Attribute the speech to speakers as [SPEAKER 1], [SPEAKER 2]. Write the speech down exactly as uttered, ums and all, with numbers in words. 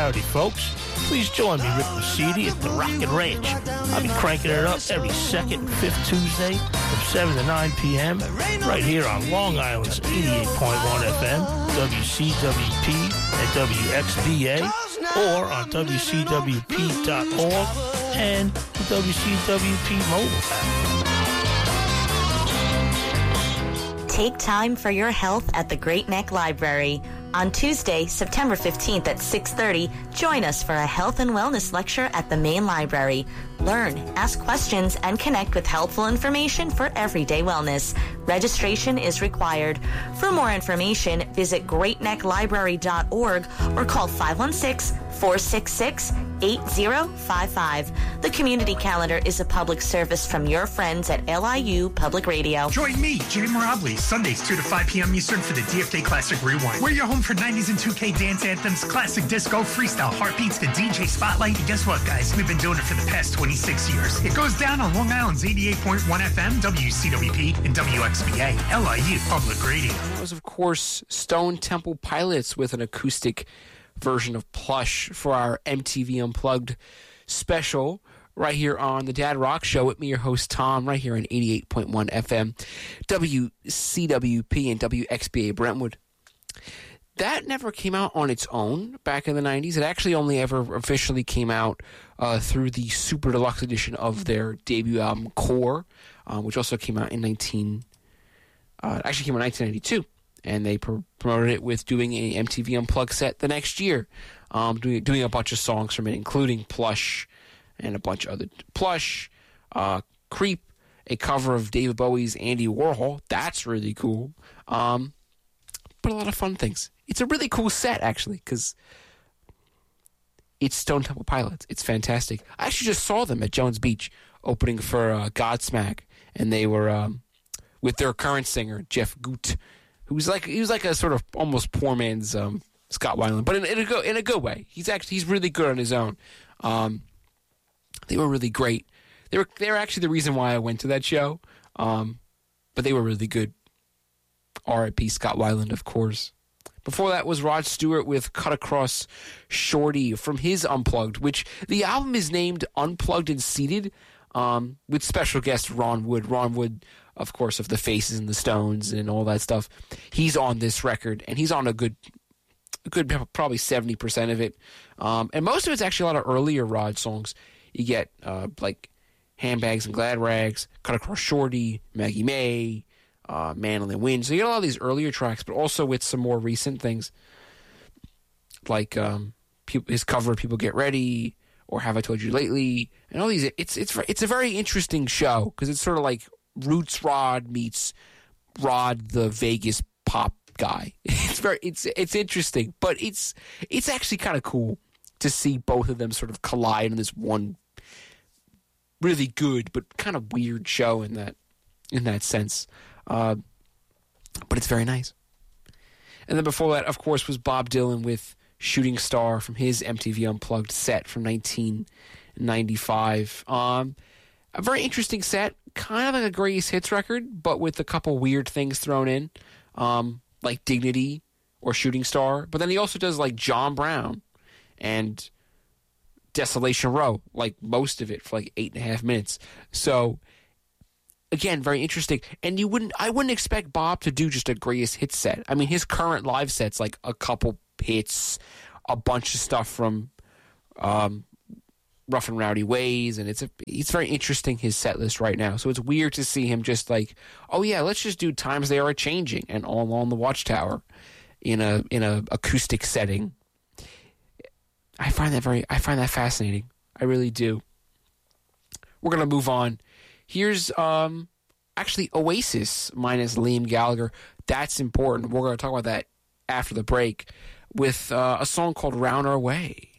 [SPEAKER 1] Saturday, folks. Please join me, Rick Lucidi, at the Rocket Ranch. I'll be cranking it up every second and fifth Tuesday from seven to nine p.m. right here on Long Island's eighty-eight point one F M, W C W P, and W X B A, or on W C W P dot org and the W C W P mobile app.
[SPEAKER 2] Take time for your health at the Great Neck Library. On Tuesday, September fifteenth at six thirty, join us for a health and wellness lecture at the main library. Learn, ask questions, and connect with helpful information for everyday wellness. Registration is required. For more information, visit great neck library dot org or call five one six, four six six, eight zero five five. The community calendar is a public service from your friends at L I U Public Radio.
[SPEAKER 3] Join me, Jay Morabley, Sundays two to five p.m. Eastern for the D F K Classic Rewind. We're your home for nineties and two K dance anthems, classic disco, freestyle, heartbeats, the D J spotlight. And guess what, guys? We've been doing it for the past twenty-six years. It goes down on Long Island's eighty-eight point one F M, W C W P, and W X B A, L I U Public Radio.
[SPEAKER 4] That was, of course, Stone Temple Pilots with an acoustic version of Plush for our M T V Unplugged special right here on the Dad Rock Show with me, your host Tom, right here on eighty-eight point one F M, W C W P and W X B A Brentwood. That never came out on its own back in the nineties. It actually only ever officially came out uh, through the Super Deluxe edition of their debut album, Core, uh, which also came out in nineteen. Uh, actually came out in nineteen ninety-two, and they pr- promoted it with doing a M T V Unplugged set the next year, um, doing doing a bunch of songs from it, including Plush and a bunch of other Plush, uh, Creep, a cover of David Bowie's Andy Warhol. That's really cool. Um, but a lot of fun things. It's a really cool set, actually, because it's Stone Temple Pilots. It's fantastic. I actually just saw them at Jones Beach opening for uh, Godsmack, and they were um, with their current singer, Jeff Goot, who's like he was like a sort of almost poor man's um, Scott Weiland, but in, in a go in a good way. He's actually he's really good on his own. Um, they were really great. They were they were actually the reason why I went to that show. Um, but they were really good. R I P Scott Weiland, of course. Before that was Rod Stewart with Cut Across Shorty from his Unplugged, which the album is named Unplugged and Seated, um, with special guest Ron Wood. Ron Wood, of course, of the Faces and the Stones and all that stuff. He's on this record, and he's on a good, a good probably seventy percent of it. Um, and most of it's actually a lot of earlier Rod songs. You get uh, like Handbags and Glad Rags, Cut Across Shorty, Maggie May, Uh, Man on the Wind. So you get a lot of these earlier tracks, but also with some more recent things, like um, his cover of People Get Ready or Have I Told You Lately, and all these. It's it's it's a very interesting show because it's sort of like Roots Rod meets Rod the Vegas pop guy. It's very it's it's interesting, but it's it's actually kind of cool to see both of them sort of collide in this one really good but kind of weird show in that in that sense. Uh, but it's very nice. And then before that, of course, was Bob Dylan with Shooting Star from his M T V Unplugged set from nineteen ninety-five. Um, a very interesting set, kind of like a Greatest Hits record, but with a couple weird things thrown in, um, like Dignity or Shooting Star. But then he also does like John Brown and Desolation Row, like most of it for like eight and a half minutes. So again, very interesting. And you wouldn't I wouldn't expect Bob to do just a Greatest Hits set. I mean, his current live set's like a couple hits, a bunch of stuff from um, Rough and Rowdy Ways, and it's a, it's very interesting, his set list right now. So it's weird to see him just like, oh yeah, let's just do Times They Are A-Changing and All Along the Watchtower in a in a acoustic setting. I find that very I find that fascinating. I really do. We're gonna move on. Here's um, actually Oasis minus Liam Gallagher. That's important. We're going to talk about that after the break with uh, a song called Round Our Way.